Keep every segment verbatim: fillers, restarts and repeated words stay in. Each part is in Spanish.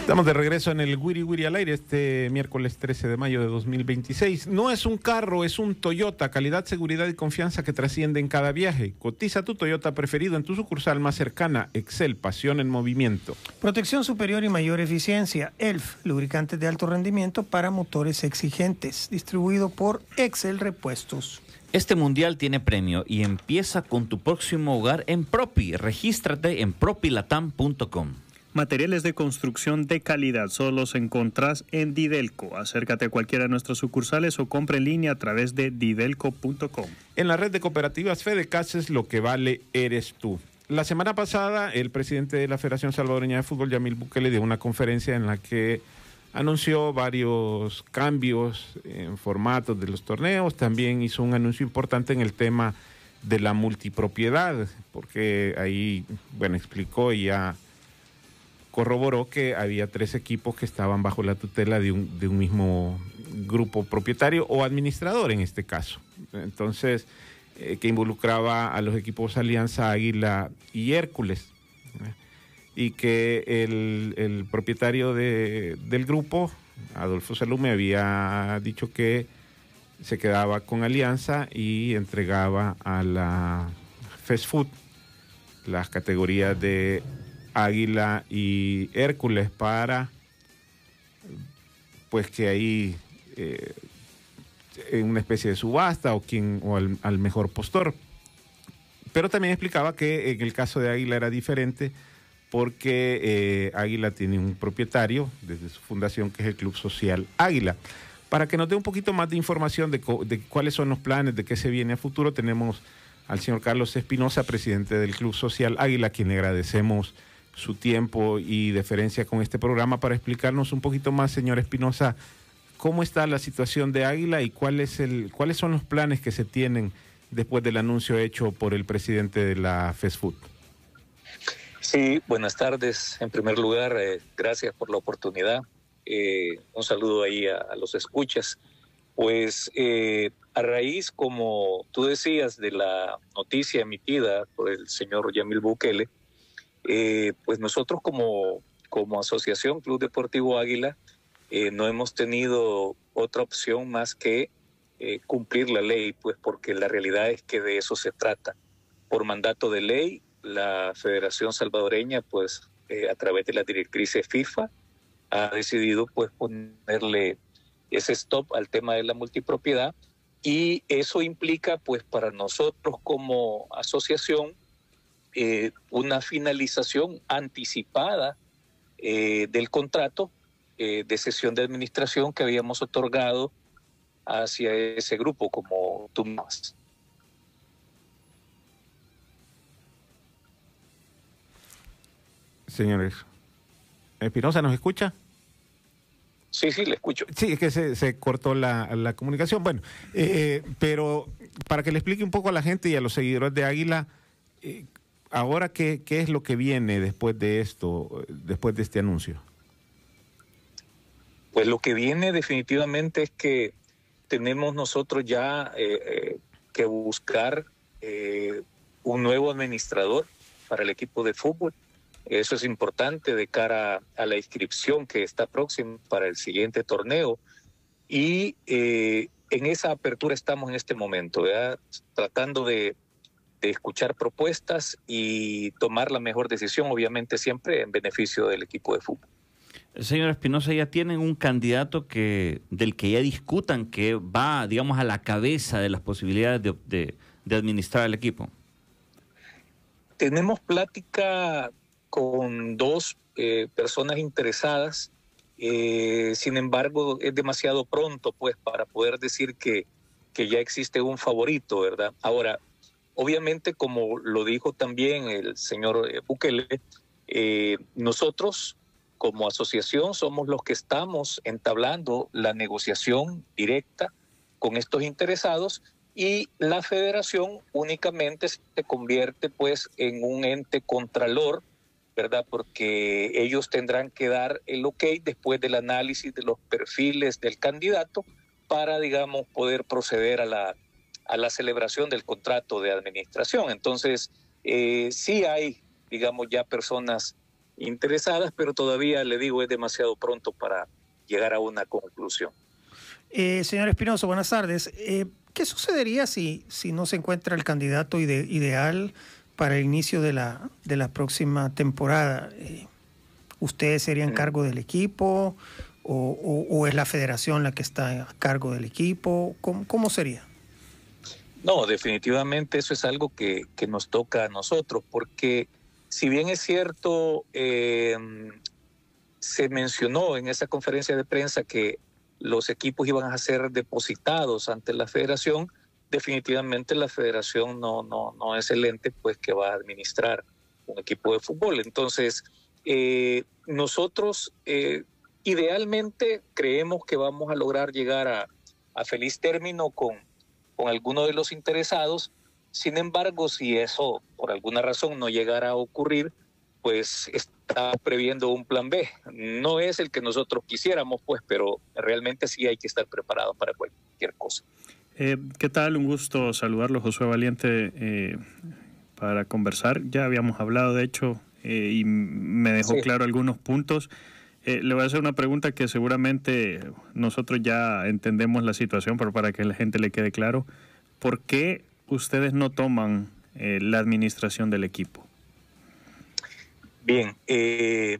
Estamos de regreso en el Wiri Wiri al aire este miércoles trece de mayo de dos mil veintiséis. No es un carro, es un Toyota. Calidad, seguridad y confianza que trasciende en cada viaje. Cotiza tu Toyota preferido en tu sucursal más cercana. Excel, pasión en movimiento. Protección superior y mayor eficiencia. E L F, lubricantes de alto rendimiento para motores exigentes. Distribuido por Excel Repuestos. Este mundial tiene premio y empieza con tu próximo hogar en Propi. Regístrate en propilatam punto com. Materiales de construcción de calidad solo los encontrás en Didelco. Acércate a cualquiera de nuestras sucursales o compra en línea a través de didelco punto com. En la red de cooperativas Fedecases, lo que vale eres tú. La semana pasada, el presidente de la Federación Salvadoreña de Fútbol, Yamil Bukele, dio una conferencia en la que anunció varios cambios en formatos de los torneos. También hizo un anuncio importante en el tema de la multipropiedad, porque ahí, bueno, explicó y ya corroboró que había tres equipos que estaban bajo la tutela de un, de un mismo grupo propietario o administrador en este caso. Entonces, eh, que involucraba a los equipos Alianza, Águila y Hércules. ¿eh? Y que el, el propietario de, del grupo, Adolfo Salume, había dicho que se quedaba con Alianza y entregaba a la Fast Food las categorías de Águila y Hércules para pues que ahí eh, en una especie de subasta o quien o al, al mejor postor. Pero también explicaba que en el caso de Águila era diferente porque eh, Águila tiene un propietario desde su fundación que es el Club Social Águila. Para que nos dé un poquito más de información de, de cuáles son los planes, de qué se viene a futuro, tenemos al señor Carlos Espinosa, presidente del Club Social Águila, a quien le agradecemos su tiempo y deferencia con este programa para explicarnos un poquito más, señor Espinosa, cómo está la situación de Águila y cuál es el, cuáles son los planes que se tienen después del anuncio hecho por el presidente de la Fast Food. Sí, buenas tardes. En primer lugar, eh, gracias por la oportunidad. Eh, un saludo ahí a, a los escuchas. Pues eh, a raíz, como tú decías, de la noticia emitida por el señor Yamil Bukele, eh, pues nosotros como, como Asociación Club Deportivo Águila eh, no hemos tenido otra opción más que eh, cumplir la ley, pues porque la realidad es que de eso se trata. Por mandato de ley, la Federación Salvadoreña, pues eh, a través de las directrices FIFA, ha decidido pues ponerle ese stop al tema de la multipropiedad, y eso implica pues para nosotros como asociación eh, una finalización anticipada eh, del contrato eh, de cesión de administración que habíamos otorgado hacia ese grupo, como tú más. Señores, Espinosa, ¿nos escucha? Sí, sí, le escucho. Sí, es que se, se cortó la, la comunicación. Bueno, eh, pero para que le explique un poco a la gente y a los seguidores de Águila, eh, ahora qué, qué es lo que viene después de esto, después de este anuncio. Pues lo que viene definitivamente es que tenemos nosotros ya eh, eh, que buscar eh, un nuevo administrador para el equipo de fútbol. Eso es importante de cara a la inscripción que está próxima para el siguiente torneo. Y eh, en esa apertura estamos en este momento, ¿verdad? Tratando de, de escuchar propuestas y tomar la mejor decisión, obviamente siempre en beneficio del equipo de fútbol. Señor Espinosa, ¿ya tienen un candidato que del que ya discutan que va, digamos, a la cabeza de las posibilidades de, de, de administrar el equipo? Tenemos plática con dos eh, personas interesadas, eh, sin embargo es demasiado pronto pues para poder decir que, que ya existe un favorito, ¿verdad? Ahora, obviamente como lo dijo también el señor Bukele, eh, nosotros como asociación somos los que estamos entablando la negociación directa con estos interesados, y la federación únicamente se convierte pues en un ente contralor, ¿verdad? Porque ellos tendrán que dar el ok después del análisis de los perfiles del candidato para, digamos, poder proceder a la, a la celebración del contrato de administración. Entonces, eh, sí hay, digamos, ya personas interesadas, pero todavía, le digo, es demasiado pronto para llegar a una conclusión. Eh, señor Espinoso, buenas tardes. Eh, ¿Qué sucedería si, si no se encuentra el candidato ide- ideal para el inicio de la, de la próxima temporada? Eh, ¿Usted sería en cargo del equipo o, o, o es la federación la que está a cargo del equipo? ¿Cómo, cómo sería? No, definitivamente eso es algo que, que nos toca a nosotros, porque si bien es cierto, eh, se mencionó en esa conferencia de prensa que los equipos iban a ser depositados ante la federación, definitivamente la federación no, no, no es el ente pues, que va a administrar un equipo de fútbol. Entonces, eh, nosotros eh, idealmente creemos que vamos a lograr llegar a, a feliz término con, con alguno de los interesados. Sin embargo, si eso por alguna razón no llegara a ocurrir, pues está previendo un plan B. No es el que nosotros quisiéramos, pues, pero realmente sí hay que estar preparado para cualquier cosa. Eh, ¿Qué tal? Un gusto saludarlo, Josué Valiente, eh, para conversar. Ya habíamos hablado, de hecho, eh, y me dejó sí. claro algunos puntos. Eh, le voy a hacer una pregunta que seguramente nosotros ya entendemos la situación, pero para que a la gente le quede claro, ¿por qué ustedes no toman eh, la administración del equipo? Bien, eh,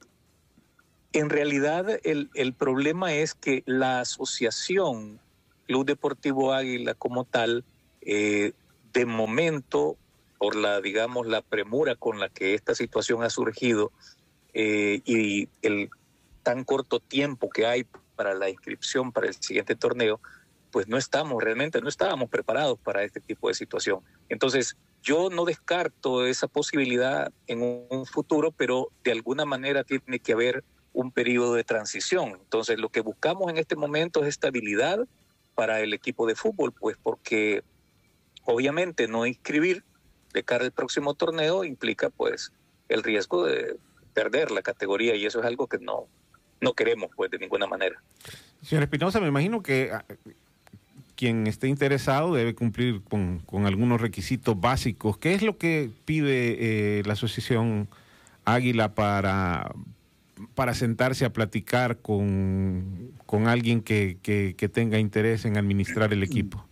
en realidad el, el problema es que la asociación Club Deportivo Águila como tal, eh, de momento, por la, digamos, la premura con la que esta situación ha surgido eh, y el tan corto tiempo que hay para la inscripción para el siguiente torneo, pues no estamos, realmente no estábamos preparados para este tipo de situación. Entonces, yo no descarto esa posibilidad en un futuro, pero de alguna manera tiene que haber un periodo de transición. Entonces, lo que buscamos en este momento es estabilidad para el equipo de fútbol, pues porque obviamente no inscribir de cara al próximo torneo implica pues el riesgo de perder la categoría y eso es algo que no, no queremos pues de ninguna manera. Señor Espinosa, me imagino que quien esté interesado debe cumplir con, con algunos requisitos básicos. ¿Qué es lo que pide eh, la Asociación Águila para, para sentarse a platicar con, con alguien que, que, que tenga interés en administrar el equipo?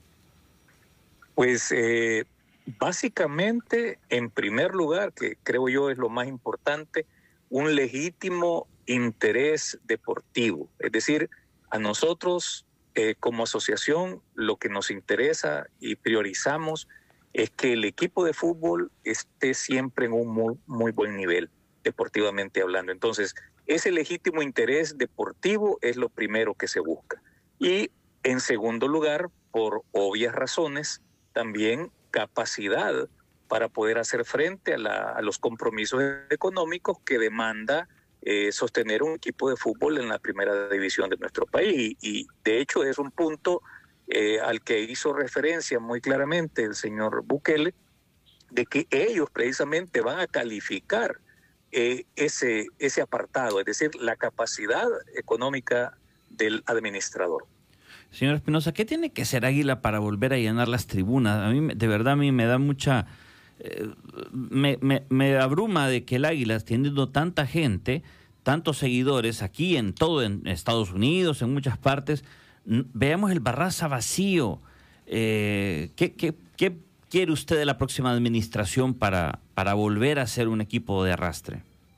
Pues eh, básicamente, en primer lugar, que creo yo es lo más importante, un legítimo interés deportivo. Es decir, a nosotros eh, como asociación lo que nos interesa y priorizamos es que el equipo de fútbol esté siempre en un muy, muy buen nivel, deportivamente hablando. Entonces, ese legítimo interés deportivo es lo primero que se busca. Y en segundo lugar, por obvias razones, también capacidad para poder hacer frente a, la, a los compromisos económicos que demanda eh, sostener un equipo de fútbol en la primera división de nuestro país. Y, y de hecho es un punto eh, al que hizo referencia muy claramente el señor Bukele, de que ellos precisamente van a calificar eh, ese, ese apartado, es decir, la capacidad económica del administrador. Señor Espinosa, ¿qué tiene que hacer Águila para volver a llenar las tribunas? A mí, de verdad, a mí me da mucha... Eh, me, me, me abruma de que el Águila, teniendo tanta gente, tantos seguidores aquí en todo, en Estados Unidos, en muchas partes, n- veamos el Barraza vacío. Eh, ¿qué, qué, ¿Qué quiere usted de la próxima administración para, para volver a ser un equipo de arrastre?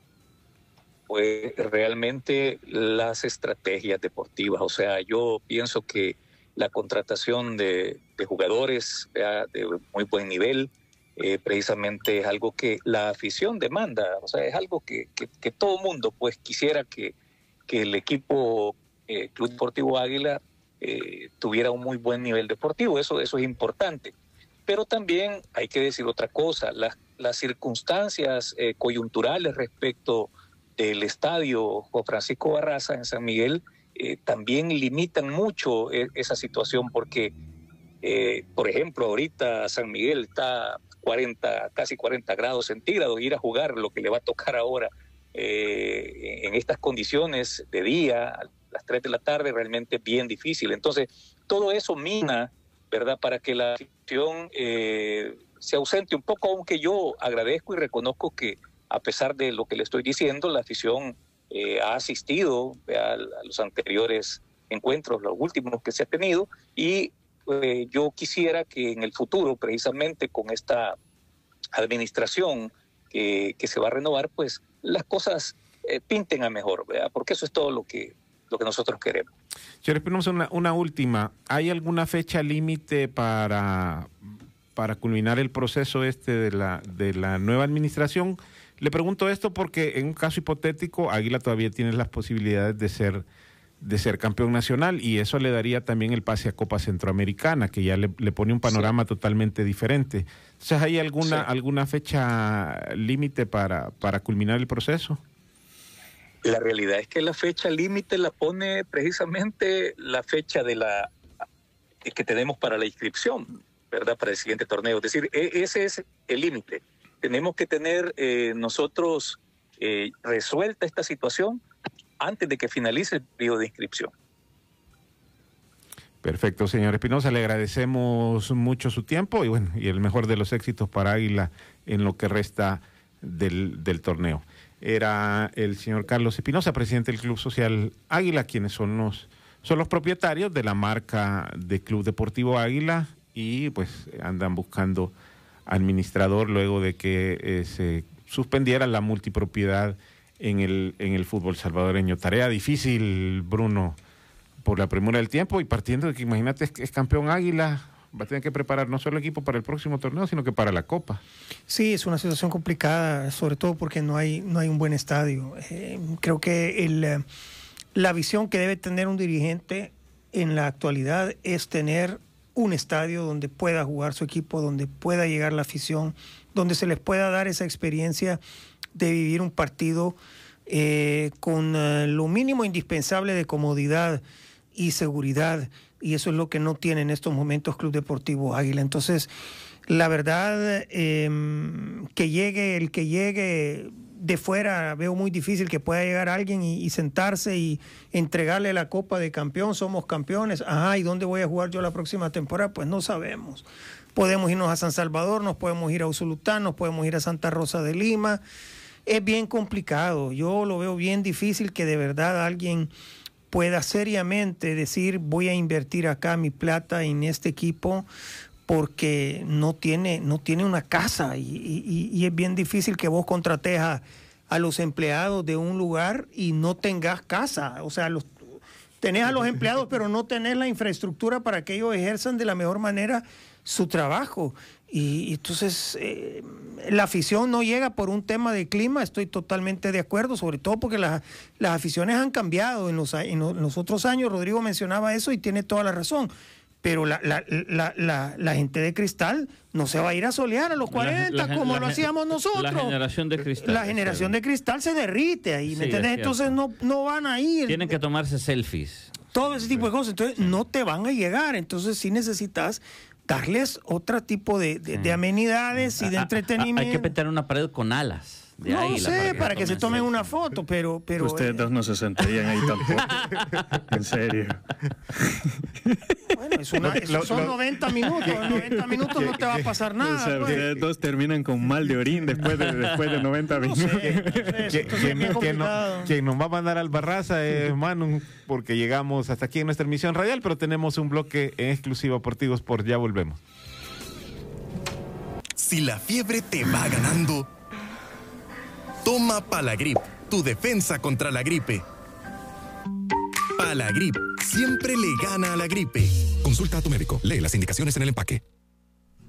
Pues realmente las estrategias deportivas, o sea, yo pienso que la contratación de, de jugadores de, de muy buen nivel, eh, precisamente es algo que la afición demanda, o sea, es algo que, que, que todo mundo pues quisiera que, que el equipo eh, Club Deportivo Águila eh, tuviera un muy buen nivel deportivo, eso, eso es importante. Pero también hay que decir otra cosa, las, las circunstancias eh, coyunturales respecto del estadio Juan Francisco Barraza en San Miguel eh, también limitan mucho eh, esa situación porque, eh, por ejemplo, ahorita San Miguel está cuarenta, casi cuarenta grados centígrados, ir a jugar lo que le va a tocar ahora eh, en estas condiciones de día, a las tres de la tarde, realmente bien difícil. Entonces, todo eso mina, ¿verdad?, para que la afición eh, se ausente un poco, aunque yo agradezco y reconozco que a pesar de lo que le estoy diciendo, la afición eh, ha asistido a, a los anteriores encuentros, los últimos que se ha tenido, y eh, yo quisiera que en el futuro, precisamente con esta administración que, que se va a renovar, pues las cosas eh, pinten a mejor, ¿verdad? Porque eso es todo lo que, lo que nosotros queremos. Señor Espinosa, una, una última. ¿Hay alguna fecha límite para, para culminar el proceso este de la, de la nueva administración? Le pregunto esto porque en un caso hipotético, Águila todavía tiene las posibilidades de ser, de ser campeón nacional, y eso le daría también el pase a Copa Centroamericana, que ya le, le pone un panorama sí. totalmente diferente. Entonces, ¿hay alguna, sí. alguna fecha límite para, para culminar el proceso? La realidad es que la fecha límite la pone precisamente la fecha de la que tenemos para la inscripción, ¿verdad? Para el siguiente torneo. Es decir, ese es el límite. Tenemos que tener eh, nosotros eh, resuelta esta situación antes de que finalice el periodo de inscripción. Perfecto, señor Espinosa, le agradecemos mucho su tiempo y bueno, y el mejor de los éxitos para Águila en lo que resta del, del torneo. Era el señor Carlos Espinosa, presidente del Club Social Águila, quienes son los, son los propietarios de la marca de Club Deportivo Águila, y pues andan buscando administrador luego de que eh, se suspendiera la multipropiedad en el, en el fútbol salvadoreño. Tarea difícil, Bruno, por la premura del tiempo, y partiendo de que, imagínate, es, es campeón Águila, va a tener que preparar no solo el equipo para el próximo torneo, sino que para la Copa. Sí, es una situación complicada, sobre todo porque no hay, no hay un buen estadio. Eh, creo que el, la visión que debe tener un dirigente en la actualidad es tener un estadio donde pueda jugar su equipo, donde pueda llegar la afición, donde se les pueda dar esa experiencia de vivir un partido eh, con uh, lo mínimo indispensable de comodidad y seguridad, y eso es lo que no tiene en estos momentos Club Deportivo Águila. Entonces, la verdad, eh, que llegue el que llegue de fuera, veo muy difícil que pueda llegar alguien y, y sentarse y entregarle la copa de campeón, somos campeones, ajá, ¿y dónde voy a jugar yo la próxima temporada? Pues no sabemos. Podemos irnos a San Salvador, nos podemos ir a Usulután, nos podemos ir a Santa Rosa de Lima. Es bien complicado, yo lo veo bien difícil que de verdad alguien pueda seriamente decir voy a invertir acá mi plata en este equipo, porque no tiene, no tiene una casa, y, y, y es bien difícil que vos contrates a, a los empleados de un lugar y no tengas casa. O sea, los, tenés a los empleados pero no tenés la infraestructura para que ellos ejerzan de la mejor manera su trabajo. Y, y entonces eh, la afición no llega por un tema de clima, estoy totalmente de acuerdo, sobre todo porque la, las aficiones han cambiado en los, en los otros años. Rodrigo mencionaba eso y tiene toda la razón. Pero la, la, la, la, la gente de Cristal no se va a ir a solear a los cuarenta la, la, como la, lo hacíamos nosotros. La generación de Cristal. La generación de Cristal se derrite ahí, ¿me sí, entendés? Entonces no, no van a ir. Tienen que tomarse selfies. Todo ese tipo de cosas. Entonces sí. no te van a llegar. Entonces sí necesitas darles otro tipo de, de, sí. de amenidades y de entretenimiento. Hay que pintar una pared con alas. De no águila, sé, para que, para que se tomen una foto, pero... pero Ustedes eh, dos no se sentarían ahí tampoco. En serio. Bueno, es una, eso son lo, noventa minutos. En noventa minutos no te va a pasar nada. O sea, pues. Ustedes dos terminan con mal de orín después de, después de noventa minutos. No sé, no sé, quien no, no, nos va a mandar al Barraza es Manu, porque llegamos hasta aquí en nuestra emisión radial, pero tenemos un bloque en exclusiva por Tigo Sport. Ya volvemos. Si la fiebre te va ganando, toma Palagrip, tu defensa contra la gripe. Palagrip siempre le gana a la gripe. Consulta a tu médico. Lee las indicaciones en el empaque.